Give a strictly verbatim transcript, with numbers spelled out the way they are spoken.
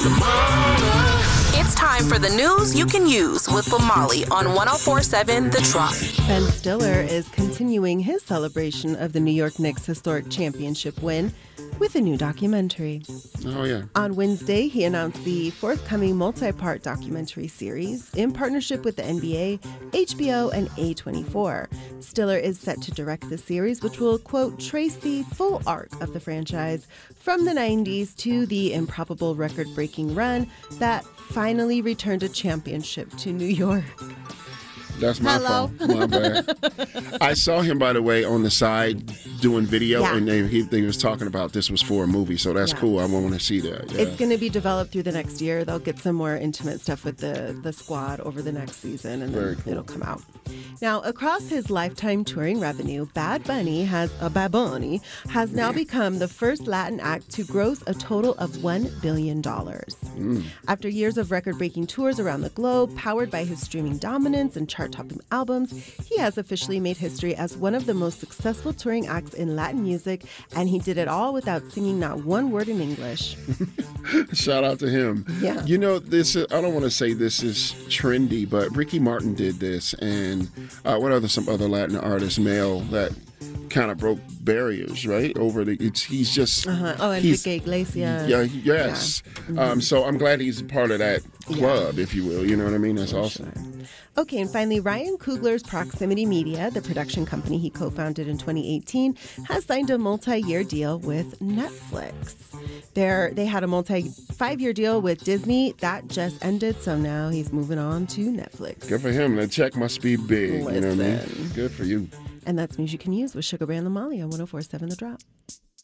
It's time for the news you can use with Lamali on one oh four point seven The Drop. Ben Stiller is continuing his celebration of the New York Knicks' historic championship win with a new documentary. Oh, yeah. On Wednesday, he announced the forthcoming multi-part documentary series in partnership with the N B A, H B O, and A twenty-four. Stiller is set to direct the series, which will, quote, trace the full arc of the franchise from the nineties to the improbable record-breaking run that finally returned a championship to New York. That's my Hello. fault. My bad. I saw him, by the way, on the side doing video, Yeah. and they, he, they was talking about this was for a movie, so that's Yeah. cool. I want to see that. Yeah. It's going to be developed through the next year. They'll get some more intimate stuff with the, the squad over the next season, and Very then cool. it'll come out. Now, across his lifetime touring revenue, Bad Bunny has a Bad Bunny has now become the first Latin act to gross a total of one billion dollars. Mm. After years of record-breaking tours around the globe, powered by his streaming dominance and chart-topping albums, he has officially made history as one of the most successful touring acts in Latin music, and he did it all without singing not one word in English. Shout out to him. Yeah. You know, this is, I don't want to say this is trendy, but Ricky Martin did this, and uh, what other some other Latin artists, male, that kind of broke barriers, right? Over the, it's he's just Uh-huh. Oh, Enrique Iglesias. Yeah, he- yes. Yeah. Mm-hmm. Um, so I'm glad he's part of that club, if you will. You know what I mean? That's awesome. Sure. Okay, and finally, Ryan Coogler's Proximity Media, the production company he co-founded in twenty eighteen, has signed a multi-year deal with Netflix. They're, they had a multi five-year deal with Disney. That just ended, so now he's moving on to Netflix. Good for him. The check must be big. You know what I mean? Listen. Good for you. And that's news you can use with Sugar Bear and Lamali on one oh four point seven The Drop.